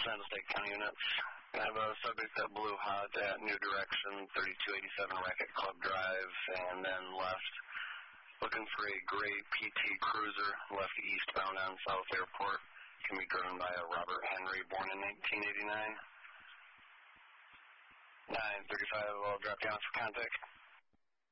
San Jose County units. I have a subject that blew hot at New Direction, 3287 Racket Club Drive, and then left looking for a gray PT Cruiser, left eastbound on South Airport. Can be driven by a Robert Henry, born in 1989. 935, I'll drop down for contact.